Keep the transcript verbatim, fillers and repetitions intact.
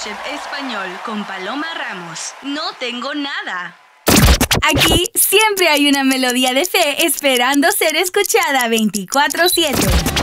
MasterChef Español con Paloma Ramos. No tengo nada. Aquí siempre hay una melodía de fe esperando ser escuchada veinticuatro siete.